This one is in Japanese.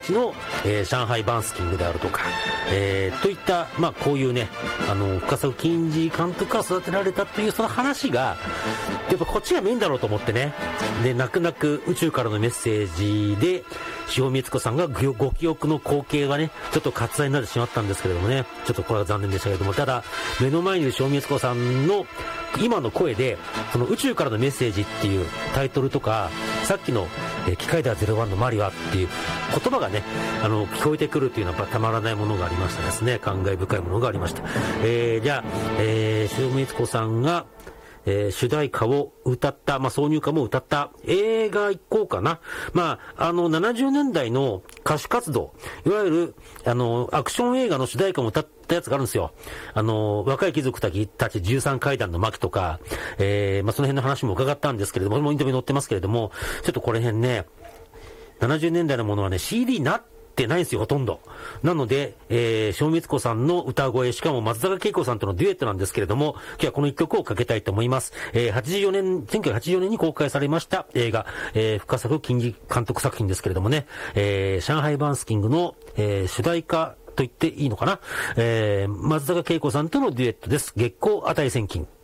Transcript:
の、上海バンスキングであるとか、といった、こういうね、深作金次監督が育てられたというその話が、やっぱこっちがメインだろうと思ってね。で、泣く泣く宇宙からのメッセージで、塩見悦子さんがご記憶の光景がね、ちょっと割愛になってしまったんですけれどもね、ちょっとこれは残念でしたけれども、ただ、目の前にいる塩見悦子さんの今の声で、その宇宙からのメッセージっていうタイトルとか、さっきの機械だ01のマリはっていう言葉がね、聞こえてくるっていうのはやっぱたまらないものがありましたですね。感慨深いものがありました。じゃあ、塩見悦子さんが、主題歌を歌った、挿入歌も歌った映画行こうかな。70年代の歌手活動、いわゆる、アクション映画の主題歌も歌ったやつがあるんですよ。若い貴族たち13階段の巻とか、その辺の話も伺ったんですけれども、インタビュー載ってますけれども、ちょっとこれ辺ね、70年代のものはね、CD になってないんですよ、ほとんど。なので、塩見悦子さんの歌声、しかも松坂慶子さんとのデュエットなんですけれども、今日はこの一曲をかけたいと思います。1984年に公開されました映画、深作金次監督作品ですけれどもね、上海バンスキングの、主題歌と言っていいのかな、松坂慶子さんとのデュエットです。月光値千金。